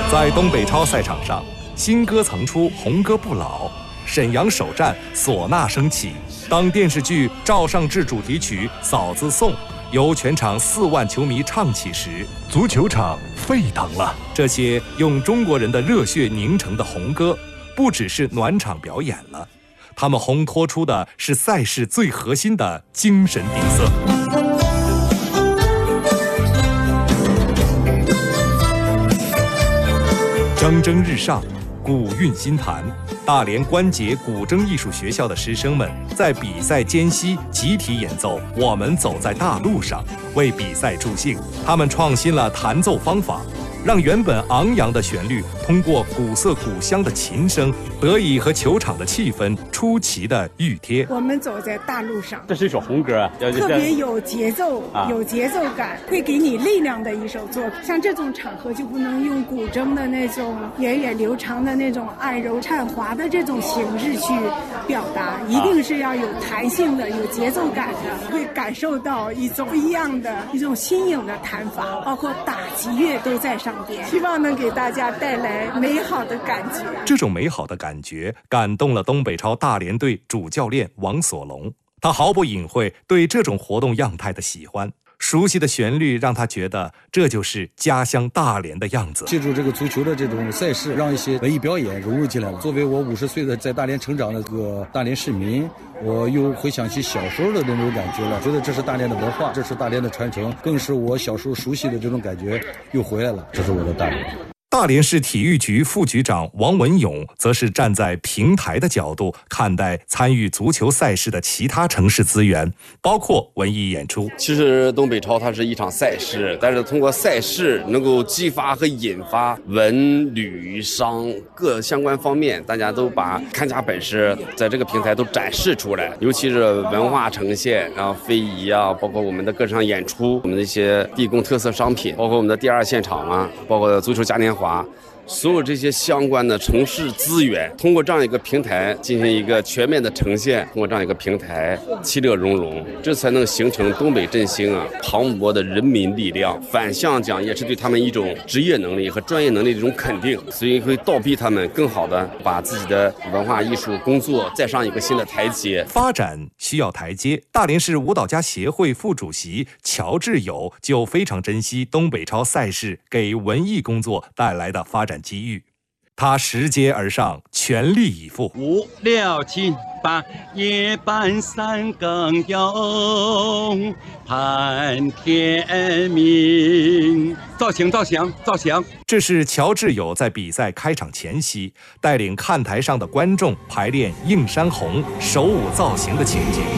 在东北超赛场上，新歌曾出，红歌不老。沈阳首战，唢呐声起。当电视剧《赵尚志》主题曲《嫂子颂》由全场4万球迷唱起时，足球场沸腾了。这些用中国人的热血凝成的红歌，不只是暖场表演了，他们烘托出的是赛事最核心的精神底色。蒸蒸日上，古韵新弹。大连关节古筝艺术学校的师生们在比赛间隙集体演奏《我们走在大路上》，为比赛助兴。他们创新了弹奏方法，让原本昂扬的旋律通过古色古香的琴声，得以和球场的气氛出奇的熨贴。 我们走在大路上， 这是一首红歌啊， 特别有节奏，有节奏感，会给你力量的一首作品。像这种场合就不能用古筝的那种源远流长的那种爱柔颤滑的这种形式去表达，一定是要有弹性的、有节奏感的，会感受到一种不一样的一种新颖的弹法，包括打击乐都在上边，希望能给大家带来美好的感觉。 这种美好的感觉感动了东北超大连队主教练王所龙，他毫不隐晦对这种活动样态的喜欢。熟悉的旋律让他觉得这就是家乡大连的样子。 借助这个足球的这种赛事，让一些文艺表演融入进来了。作为我50岁的在大连成长的个大连市民，我又回想起小时候的那种感觉了，觉得这是大连的文化，这是大连的传承，更是我小时候熟悉的这种感觉又回来了。这是我的大连。 大连市体育局副局长王文勇则是站在平台的角度看待参与足球赛事的其他城市资源，包括文艺演出。 其实东北超它是一场赛事，但是通过赛事能够激发和引发文旅商各相关方面，大家都把看家本事在这个平台都展示出来，尤其是文化呈现，然后非遗啊，包括我们的歌唱演出，我们的一些地贡特色商品，包括我们的第2现场啊，包括足球嘉年华，所有这些相关的城市资源，通过这样一个平台进行一个全面的呈现，通过这样一个平台其乐融融，这才能形成东北振兴啊磅礴的人民力量。反向讲，也是对他们一种职业能力和专业能力的一种肯定，所以会倒逼他们更好的把自己的文化艺术工作再上一个新的台阶。 发展需要台阶，大连市舞蹈家协会副主席乔志友就非常珍惜东北超赛事给文艺工作带来的发展机遇，他拾阶而上，全力以赴。 5、6、7、8，夜半3更有盼天明。造型。 这是乔志友在比赛开场前夕带领看台上的观众排练映山红手舞造型的情景。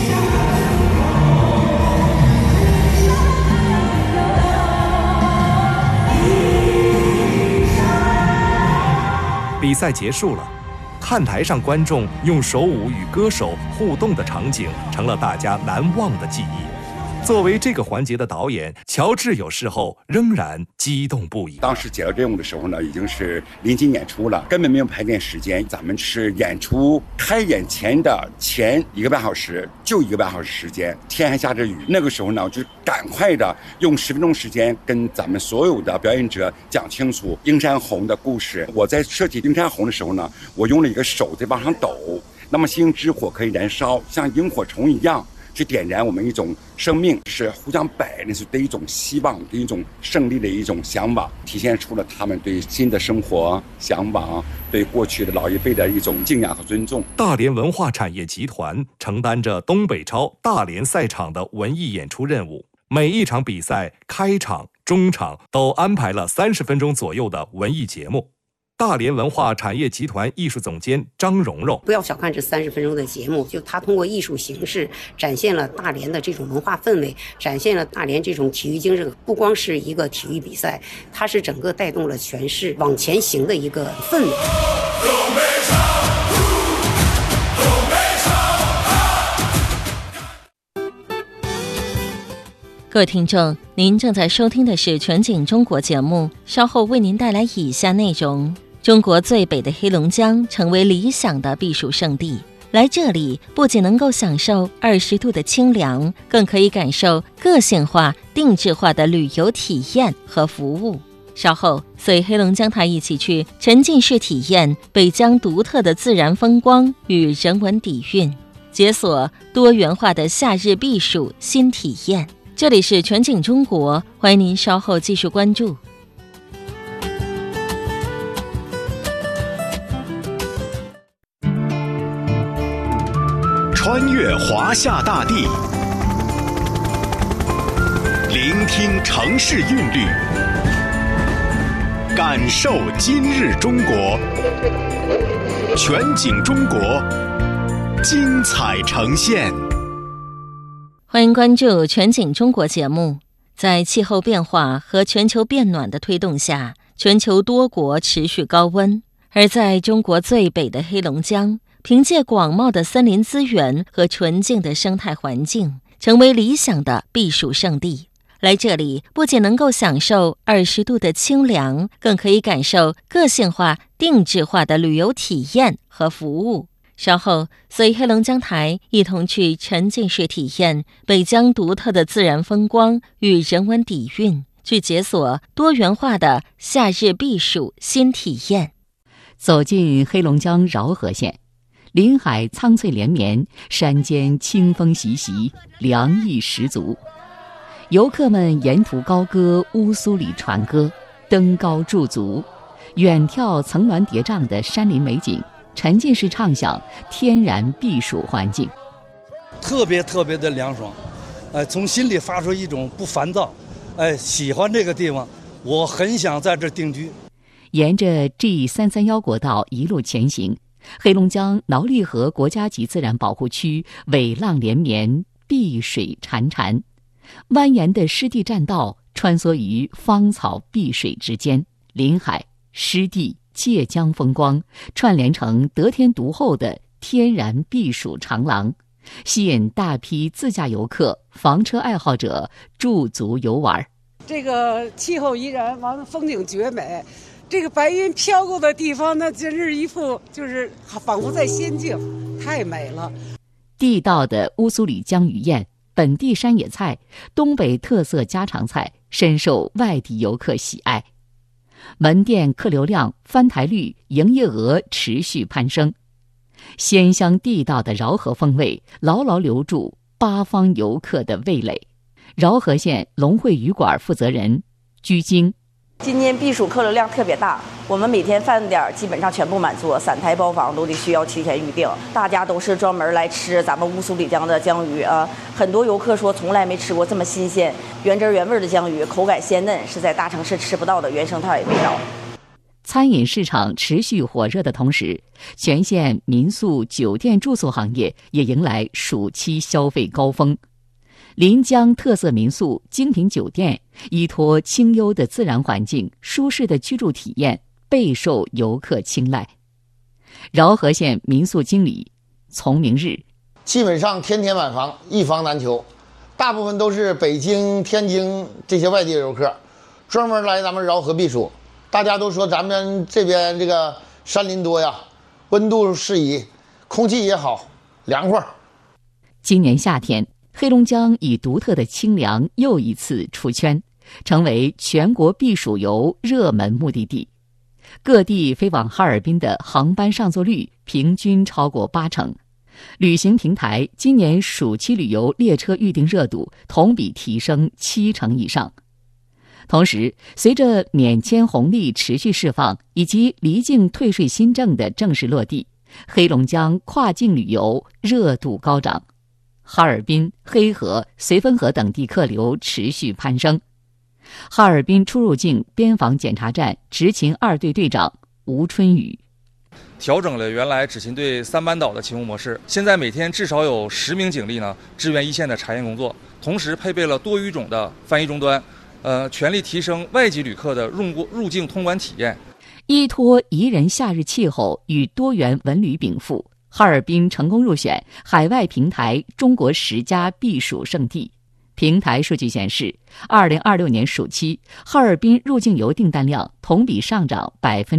比赛结束了，看台上观众用手舞与歌手互动的场景成了大家难忘的记忆。作为这个环节的导演，乔治友事后仍然激动不已。 当时接到任务的时候呢，已经是临近演出了，根本没有排练时间。咱们是演出开演前的前1个半小时，就1个半小时时间，天还下着雨。那个时候呢，就赶快的用10分钟时间跟咱们所有的表演者讲清楚映山红的故事。我在设计映山红的时候呢，我用了一个手在往上抖，那么星之火可以燃烧，像萤火虫一样去点燃我们一种生命，是互相摆那是对一种希望，对一种胜利的一种向往，体现出了他们对新的生活向往，对过去的老一辈的一种敬仰和尊重。 大连文化产业集团承担着东北超大连赛场的文艺演出任务，每一场比赛开场、中场都安排了30分钟左右的文艺节目。大连文化产业集团艺术总监张蓉蓉： 不要小看这30分钟的节目，就它通过艺术形式展现了大连的这种文化氛围，展现了大连这种体育精神。不光是一个体育比赛，它是整个带动了全市往前行的一个氛围。 各位听众，您正在收听的是全景中国节目，稍后为您带来以下内容。中国最北的黑龙江成为理想的避暑胜地，来这里不仅能够享受20度的清凉，更可以感受个性化、定制化的旅游体验和服务。 稍后随黑龙江台一起去沉浸式体验北疆独特的自然风光与人文底蕴，解锁多元化的夏日避暑新体验。这里是全景中国，欢迎您稍后继续关注。 穿越华夏大地，聆听城市韵律，感受今日中国。全景中国，精彩呈现。 欢迎关注全景中国节目。在气候变化和全球变暖的推动下，全球多国持续高温，而在中国最北的黑龙江，凭借广袤的森林资源和纯净的生态环境，成为理想的避暑胜地。来这里不仅能够享受20度的清凉，更可以感受个性化、定制化的旅游体验和服务。稍后随黑龙江台一同去沉浸式体验北疆独特的自然风光与人文底蕴，去解锁多元化的夏日避暑新体验。 走进黑龙江饶河县，林海苍翠连绵，山间清风习习，凉意十足。游客们沿途高歌乌苏里船歌，登高驻足，远眺层峦叠嶂的山林美景，沉浸式畅享天然避暑环境， 特别的凉爽，从心里发出一种不烦躁，喜欢这个地方，我很想在这定居。 沿着 G331国道一路前行，黑龙江挠力河国家级自然保护区尾浪连绵，碧水潺潺，蜿蜒的湿地栈道穿梭于芳草碧水之间，林海、湿地、界江风光串联成得天独厚的天然避暑长廊，吸引大批自驾游客、房车爱好者驻足游玩。 这个气候宜人，完了风景绝美，这个白云飘过的地方，那真是一幅就是仿佛在仙境，太美了。 地道的乌苏里江鱼宴、本地山野菜、东北特色家常菜深受外地游客喜爱。门店客流量、翻台率、营业额持续攀升，鲜香地道的饶河风味牢牢留住八方游客的味蕾。饶河县龙汇鱼馆负责人鞠晶： 今年避暑客流量特别大，我们每天饭点基本上全部满座，3台包房都得需要提前预定。大家都是专门来吃咱们乌苏里江的江鱼啊，很多游客说从来没吃过这么新鲜、原汁原味的江鱼，口感鲜嫩，是在大城市吃不到的原生态味道。 餐饮市场持续火热的同时，全县民宿、酒店住宿行业也迎来暑期消费高峰。临江特色民宿、精品酒店依托清幽的自然环境、舒适的居住体验，备受游客青睐。饶河县民宿经理从明日： 基本上天天满房，一房难求，大部分都是北京、天津这些外地游客，专门来咱们饶河避暑。大家都说咱们这边这个山林多呀，温度适宜，空气也好，凉快。 今年夏天，黑龙江以独特的清凉又一次出圈，成为全国避暑游热门目的地。各地飞往哈尔滨的航班上座率平均超过80%，旅行平台今年暑期旅游列车预订热度同比提升70%以上。同时，随着免签红利持续释放以及离境退税新政的正式落地，黑龙江跨境旅游热度高涨。哈尔滨、黑河、绥芬河等地客流持续攀升。哈尔滨出入境边防检查站执勤2队队长吴春雨： 调整了原来执勤队3班倒的勤务模式，现在每天至少有10名警力支援一线的查验工作，同时配备了多语种的翻译终端，全力提升外籍旅客的入境通关体验。 依托宜人夏日气候与多元文旅禀赋，哈尔滨成功入选海外平台中国10佳避暑胜地。平台数据显示，2026年暑期，哈尔滨入境游订单量同比上涨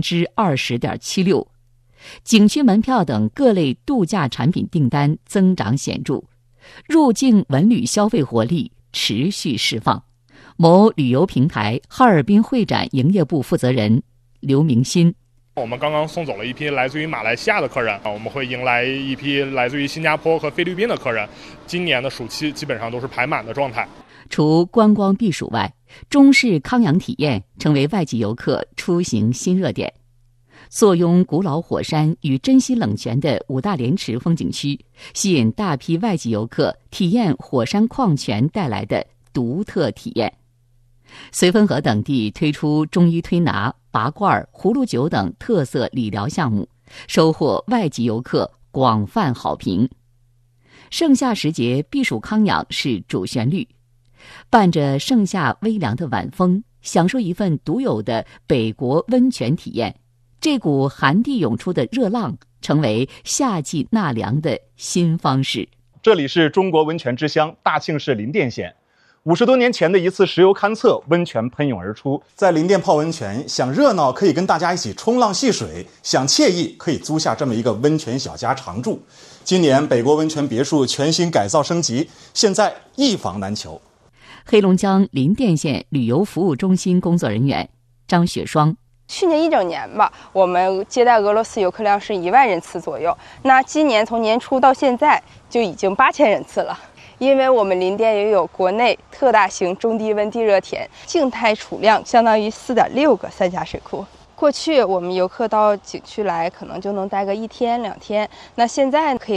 20.76%，景区门票等各类度假产品订单增长显著，入境文旅消费活力持续释放。 某旅游平台哈尔滨会展营业部负责人刘明新。 我们刚刚送走了一批来自于马来西亚的客人，我们会迎来一批来自于新加坡和菲律宾的客人。今年的暑期基本上都是排满的状态。 除观光避暑外，中式康养体验成为外籍游客出行新热点。坐拥古老火山与珍稀冷泉的五大连池风景区，吸引大批外籍游客体验火山矿泉带来的独特体验。绥芬河等地推出中医推拿、拔罐、葫芦酒等特色理疗项目，收获外籍游客广泛好评。盛夏时节避暑康养是主旋律，伴着盛夏微凉的晚风，享受一份独有的北国温泉体验。这股寒地涌出的热浪，成为夏季纳凉的新方式。 这里是中国温泉之乡大庆市林甸县。50多年前的一次石油勘测，温泉喷涌而出。 在林甸泡温泉，想热闹可以跟大家一起冲浪戏水，想惬意可以租下这么一个温泉小家常住。今年北国温泉别墅全新改造升级，现在一房难求。 黑龙江林甸县旅游服务中心工作人员张雪霜。 去年一整年吧，我们接待俄罗斯游客量是1万人次左右。那今年从年初到现在就已经8000人次了。因为我们林甸也有国内特大型中低温地热田，静态储量相当于4.6个3峡水库。过去我们游客到景区来可能就能待个1天2天，那现在可以